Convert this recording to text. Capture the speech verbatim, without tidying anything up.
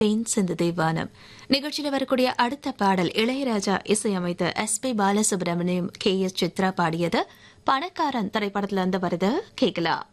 தேன் சிந்து வானம் நிகழ்ச்சியில் வரக்கூடிய அடுத்த பாடல் இளையராஜா இசையமைத்த S B Balasubramaniam K S Chitra பாடியது பணக்காரன் திரைப்படத்துல இருந்து வருது கேட்கலாம்.